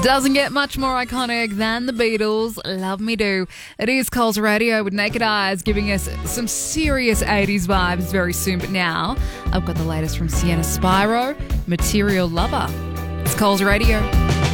Doesn't get much more iconic than the Beatles. Love Me Do. It is Coles Radio with Naked Eyes giving us some serious 80s vibes very soon. But now, I've got the latest from Sienna Spyro, Material Lover. It's Coles Radio.